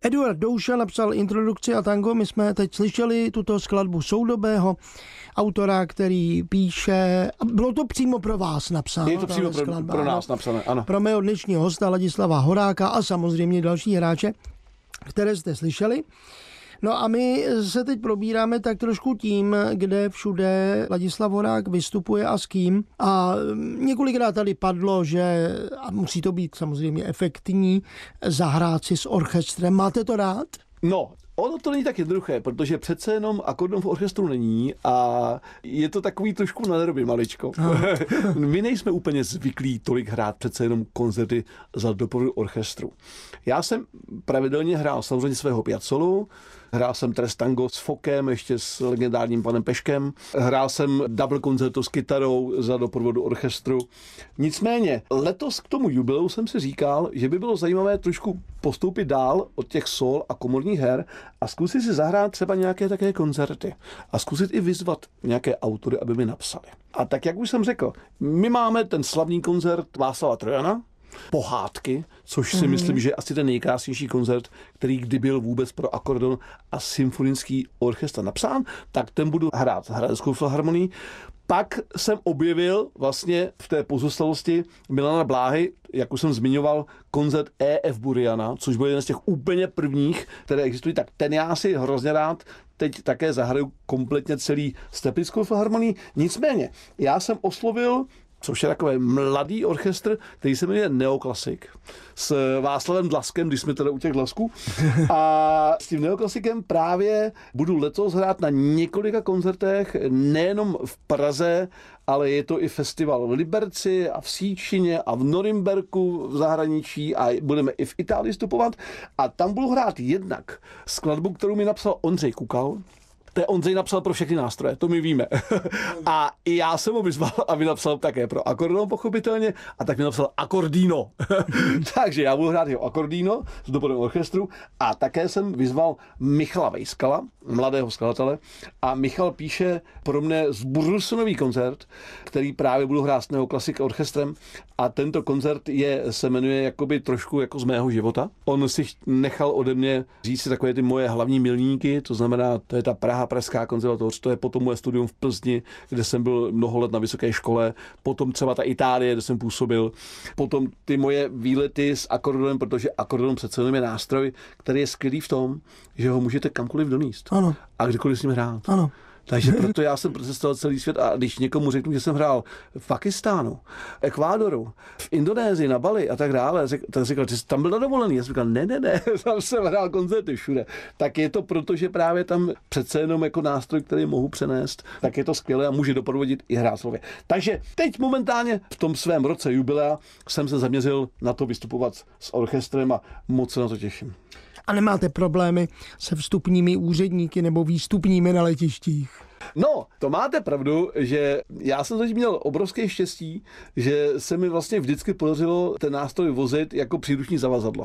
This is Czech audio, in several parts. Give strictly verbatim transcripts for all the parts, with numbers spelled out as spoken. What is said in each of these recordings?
Eduard Douša napsal introdukci a tango. My jsme teď slyšeli tuto skladbu soudobého autora, který píše, bylo to přímo pro vás napsáno. Je to přímo pro, skladba, pro nás napsané, ano. Pro mého dnešního hosta Ladislava Horáka a samozřejmě další hráče, které jste slyšeli. No a my se teď probíráme tak trošku tím, kde všude Ladislav Horák vystupuje a s kým. A několikrát tady padlo, že a musí to být samozřejmě efektní, zahrát si s orchestrem. Máte to rád? No, ono to není tak jednoduché, protože přece jenom akordon v orchestru není a je to takový trošku na nervy maličko. My nejsme úplně zvyklí tolik hrát přece jenom koncerty za doprovodu orchestru. Já jsem pravidelně hrál samozřejmě svého Piazzolu, hrál jsem Tres Tango s Fokem, ještě s legendárním panem Peškem, hrál jsem double koncerto s kytarou za doprovodu orchestru. Nicméně letos k tomu jubileu jsem si říkal, že by bylo zajímavé trošku postoupit dál od těch sol a komorních her a zkusit si zahrát třeba nějaké také koncerty a zkusit i vyzvat nějaké autory, aby mi napsali. A tak, jak už jsem řekl, my máme ten slavný koncert Václava Trojana, Pohádky, což si mm-hmm. myslím, že je asi ten nejkrásnější koncert, který kdy byl vůbec pro akordon a symfonický orchestr napsán, tak ten budu hrát s Hradeckou filharmonií. Pak jsem objevil vlastně v té pozůstalosti Milana Bláhy, jak už jsem zmiňoval, koncert E F Buriana, což byl jeden z těch úplně prvních, které existují, tak ten já si hrozně rád teď také zahraju kompletně celý s Teplickou filharmonií. Nicméně, já jsem oslovil, což je takový mladý orchestr, který se jmenuje Neoklasik, s Václavem Dlaskem, když jsme teda u těch Dlasků. A s tím Neoklasikem právě budu letos hrát na několika koncertech, nejenom v Praze, ale je to i festival v Liberci a v Sýčině a v Norimberku v zahraničí a budeme i v Itálii vstupovat. A tam budu hrát jednak skladbu, kterou mi napsal Ondřej Kukal. To je Ondřej napsal pro všechny nástroje, to my víme. A i já jsem ho vyzval, aby napsal také pro akordon pochopitelně, a tak mi napsal akordíno. Takže já budu hrát jeho akordíno s doprovodem orchestru a také jsem vyzval Michala Vejskala, mladého skladatele, a Michal píše pro mne zbrusunový koncert, který právě budu hrát s Neoklasik orchestrem a tento koncert je, se jmenuje jakoby trošku jako z mého života. On si nechal ode mě říct si takové ty moje hlavní milníky, to znamená, to je ta Praha, Pražská konzervatoř, to je potom moje studium v Plzni, kde jsem byl mnoho let na vysoké škole, potom třeba ta Itálie, kde jsem působil, potom ty moje výlety s akordeonem, protože akordon přece jenom je nástroj, který je skvělý v tom, že ho můžete kamkoliv donést. Ano. A kdykoliv s ním hrát. Ano. Takže proto já jsem procestoval celý svět a když někomu řeknu, že jsem hrál v Pakistánu, Ekvádoru, v Indonésii, na Bali a tak dále, tak říkal, že jsi tam byl na dovolený. Já jsem říkal, ne, ne, ne, tam jsem hrál koncerty všude. Tak je to proto, že právě tam přece jenom jako nástroj, který mohu přenést, tak je to skvělé a může doprovodit i hrát slově. Takže teď momentálně v tom svém roce jubilea jsem se zaměřil na to vystupovat s orchestrem a moc se na to těším. A nemáte problémy se vstupními úředníky nebo výstupními na letištích? No, to máte pravdu, že já jsem teď měl obrovské štěstí, že se mi vlastně vždycky podařilo ten nástroj vozit jako příruční zavazadlo.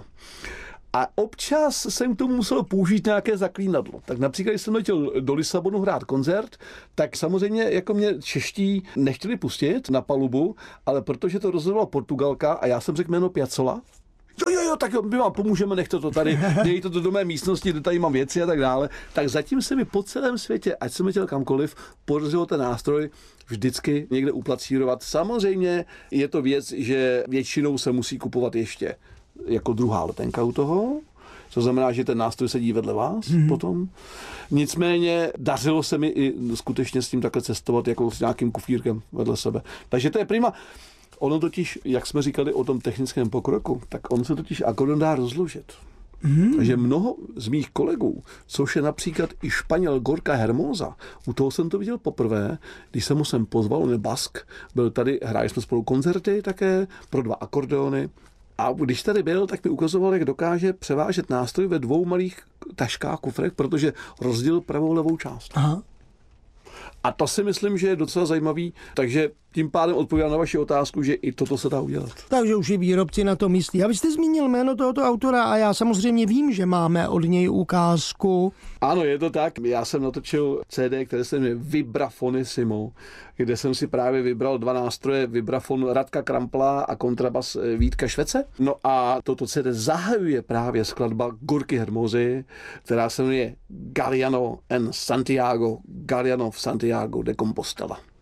A občas jsem k tomu musel použít nějaké zaklínadlo. Tak například, když jsem letěl do Lisabonu hrát koncert, tak samozřejmě jako mě čeští nechtěli pustit na palubu, ale protože to rozhodovala Portugalka a já jsem řekl jméno Piazzolla, jo, jo, jo, tak jo, my vám pomůžeme, nechte to tady, dejte to do mé místnosti, kde tady mám věci a tak dále. Tak zatím se mi po celém světě, ať jsem letěl kamkoliv, podařilo ten nástroj vždycky někde uplacírovat. Samozřejmě je to věc, že většinou se musí kupovat ještě jako druhá letenka u toho, to znamená, že ten nástroj sedí vedle vás hmm. potom. Nicméně dařilo se mi i skutečně s tím takhle cestovat jako s nějakým kufírkem vedle sebe. Takže to je prima. Ono totiž, jak jsme říkali o tom technickém pokroku, tak on se totiž akordon dá rozložit. Mm. Takže mnoho z mých kolegů, což je například i Španěl Gorka Hermosa, u toho jsem to viděl poprvé, když jsem mu sem pozval, on je Bask, byl tady, hráli jsme spolu koncerty také pro dva akordeony. A když tady byl, tak mi ukazoval, jak dokáže převážet nástroj ve dvou malých taškách, kufrech, protože rozdělil pravou levou část. Aha. A to si myslím, že je docela zajímavý, takže tím pádem odpovídám na vaši otázku, že i toto se dá udělat. Takže už i výrobci na to myslí. A vy jste zmínil jméno tohoto autora a já samozřejmě vím, že máme od něj ukázku. Ano, je to tak. Já jsem natočil C D, které se jmenuje Vibrafonissimo, kde jsem si právě vybral dva nástroje, vibrafon Radka Krampla a kontrabas Vítka Švece. No a toto C D zahajuje právě skladba Gorky Hermozy, která se jmenuje Galliano en Santiago, Galliano v Santiago de Compostela.